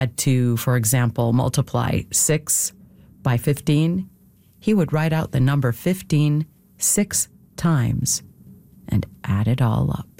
had to, for example, multiply 6 by 15, he would write out the number 15 6 times and add it all up.